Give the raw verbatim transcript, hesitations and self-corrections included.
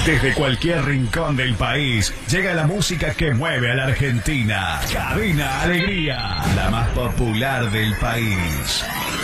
Desde cualquier rincón del país llega la música que mueve a la Argentina. Cadena Alegría, la más popular del país.